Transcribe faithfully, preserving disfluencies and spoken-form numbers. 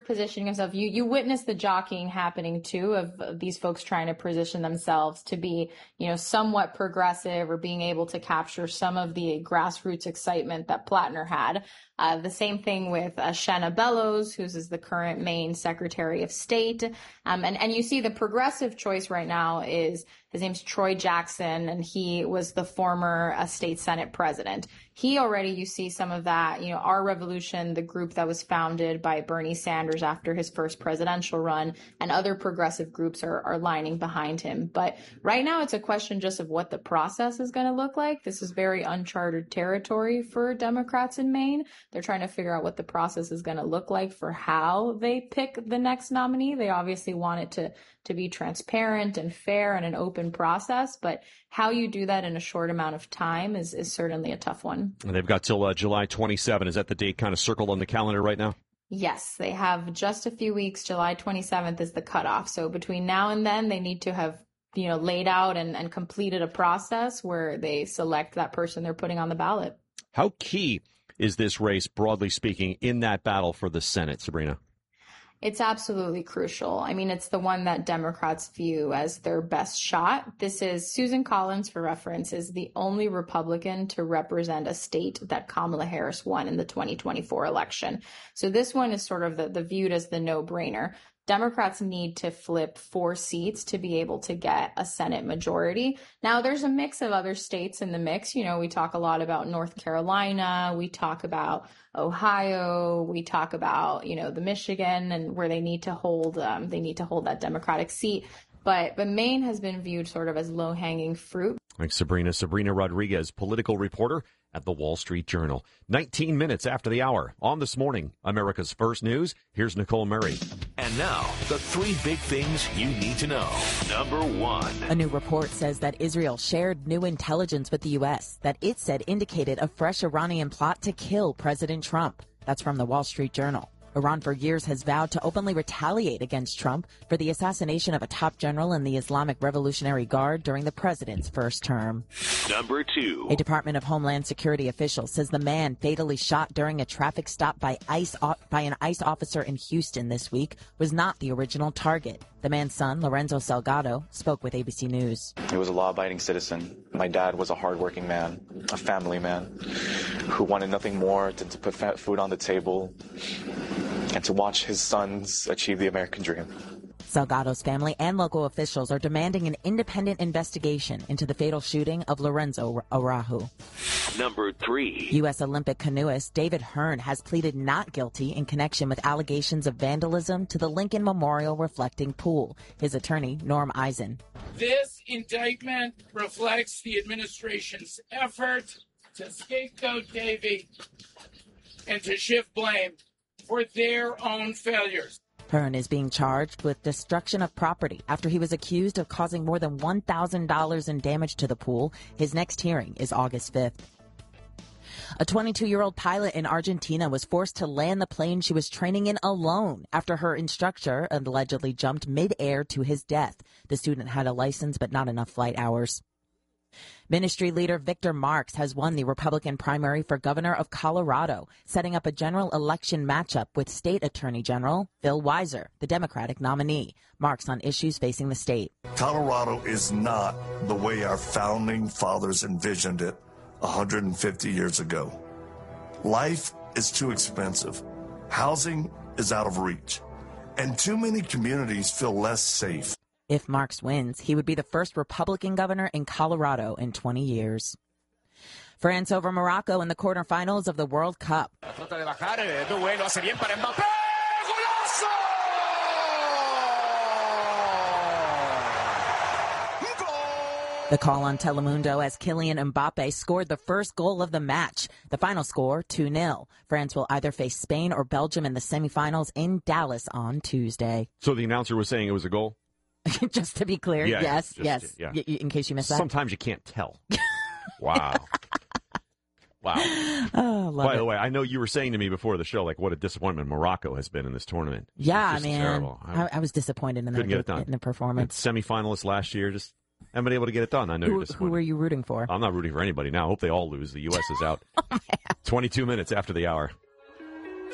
positioning himself. You you witness the jockeying happening too of, of these folks trying to position themselves to be, you know, somewhat progressive or being able to capture some of the grassroots excitement that Plattner had. Uh, the same thing with uh, Shanna Bellows, who's is the current Maine Secretary of State. Um, and, and you see the progressive choice right now is, his name's Troy Jackson, and he was the former uh, state Senate president. He already, you see some of that, you know, Our Revolution, the group that was founded by Bernie Sanders after his first presidential run, and other progressive groups are, are lining behind him. But right now it's a question just of what the process is going to look like. This is very uncharted territory for Democrats in Maine. They're trying to figure out what the process is going to look like for how they pick the next nominee. They obviously want it to, to be transparent and fair and an open process, but how you do that in a short amount of time is, is certainly a tough one. And they've got till uh, July twenty-seventh. Is that the date kind of circled on the calendar right now? Yes, they have just a few weeks. July twenty-seventh is the cutoff. So between now and then, they need to have, you know, laid out and, and completed a process where they select that person they're putting on the ballot. How key is this race, broadly speaking, in that battle for the Senate, Sabrina? It's absolutely crucial. I mean, it's the one that Democrats view as their best shot. This is Susan Collins, for reference, is the only Republican to represent a state that Kamala Harris won in the twenty twenty-four election. So this one is sort of the, the viewed as the no-brainer. Democrats need to flip four seats to be able to get a Senate majority. Now, there's a mix of other states in the mix. You know, we talk a lot about North Carolina. We talk about Ohio. We talk about, you know, the Michigan and where they need to hold, um, they need to hold that Democratic seat. But, but Maine has been viewed sort of as low-hanging fruit. Thanks, Sabrina. Sabrina Rodriguez, political reporter at the Wall Street Journal. nineteen minutes after the hour. On This Morning, America's First News, here's Nicole Murray. And now, the three big things you need to know. Number one. A new report says that Israel shared new intelligence with the U S that it said indicated a fresh Iranian plot to kill President Trump. That's from the Wall Street Journal. Iran for years has vowed to openly retaliate against Trump for the assassination of a top general in the Islamic Revolutionary Guard during the president's first term. Number two. A Department of Homeland Security official says the man fatally shot during a traffic stop by ICE by an ICE officer in Houston this week was not the original target. The man's son, Lorenzo Salgado, spoke with A B C News. He was a law-abiding citizen. My dad was a hardworking man, a family man, who wanted nothing more than to put food on the table and to watch his sons achieve the American dream. Salgado's family and local officials are demanding an independent investigation into the fatal shooting of Lorenzo Araujo. Number three. U S Olympic canoeist David Hearn has pleaded not guilty in connection with allegations of vandalism to the Lincoln Memorial reflecting pool. His attorney, Norm Eisen. This indictment reflects the administration's effort to scapegoat Davey and to shift blame for their own failures. Hearn is being charged with destruction of property after he was accused of causing more than one thousand dollars in damage to the pool. His next hearing is August fifth. A twenty-two-year-old pilot in Argentina was forced to land the plane she was training in alone after her instructor allegedly jumped mid-air to his death. The student had a license but not enough flight hours. Ministry leader Victor Marx has won the Republican primary for governor of Colorado, setting up a general election matchup with state attorney general Phil Weiser, the Democratic nominee. Marx on issues facing the state. Colorado is not the way our founding fathers envisioned it one hundred fifty years ago. Life is too expensive. Housing is out of reach. And too many communities feel less safe. If Marx wins, he would be the first Republican governor in Colorado in twenty years. France over Morocco in the quarterfinals of the World Cup. The call on Telemundo as Kylian Mbappe scored the first goal of the match. The final score, two nil. France will either face Spain or Belgium in the semifinals in Dallas on Tuesday. So the announcer was saying it was a goal? Just to be clear, yeah, yes, just, yes, yeah. y- y- in case you missed that. Sometimes you can't tell. Wow. Wow. Oh, love By it. the way, I know you were saying to me before the show, like, what a disappointment Morocco has been in this tournament. It's yeah, just man. terrible. I, I, I was disappointed in, couldn't the, get it done. in the performance. Semifinalists last year, just haven't been able to get it done. I know Who, you're disappointed. who were you rooting for? I'm not rooting for anybody now. I hope they all lose. The U S is out. Oh, twenty-two minutes after the hour.